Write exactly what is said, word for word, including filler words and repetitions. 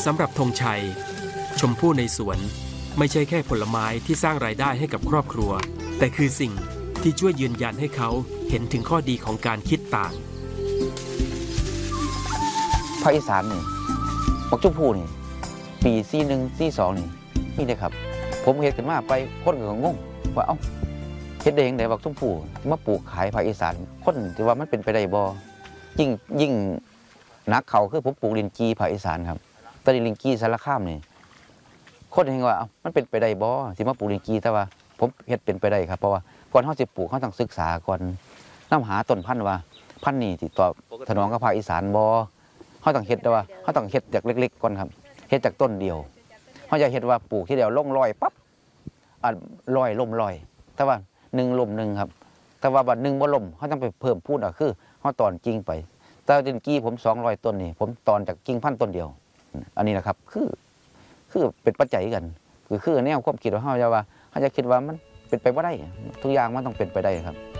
สำหรับธงชัยชมพู่ในสวนไม่ใช่แค่ผลไม้ที่สร้างรายได้ให้กับครอบครัวแต่คือสิ่งที่ช่วยยืนยันให้เขาเห็นถึงข้อดีของการคิดต่างภาคอีสานนี่บักชมพู่นี่ปีสี่หนึ่งสี่สองนี่นี่เลยครับผมเห็นกันมาไปคนก็งงว่าเอ้าเฮ็ดได้ยังไงบักชมพู่มาปลูกขายภาคอีสานคนที่ว่ามันเป็นไปได้บ่ยิ่งยิ่งนักเขาคือผมปลูกลินจีภาคอีสานครับตอนนี้ลินจีสารคามนี่คนเห็นว่าเอ้ามันเป็นไปได้บ่ที่มาปลูกลินจีแต่ว่าผมเฮ็ดเป็นไปได้ครับเพราะว่าก่อนเฮาสิปลูกเฮาต้องศึกษาก่อนนำหาต้นพันธุ์ว่าพันธุ์นี้สิตอบสนองกับภาคอีสานบ่เขาต้องเฮ็ดแต่ว่าเขาต้องเฮ็ดจากเล็กๆก่อนครับเฮ็ดจากต้นเดียวเขาจะเฮ็ดว่าปลูกที่เดียวล่งลอยปั๊บอ่ะลอยล่มลอยแต่ว่าหนึ่งล่มหนึ่งครับแต่ว่าบัดหนึ่งบ่ล่มเขาต้องไปเพิ่มพูนอ่ะคือเขาตอนกิ่งไปแต่ดินกี้ผมสองร้อยต้นนี่ผมตอนจากกิ่งพันต้นเดียวอันนี้นะครับคือคือเป็นปัจจัยกันคือคือแนวความคิดว่าเขาจะว่าเขาจะคิดว่ามันเป็นไปบ่ได้ทุกอย่างมันต้องเป็นไปได้ครับ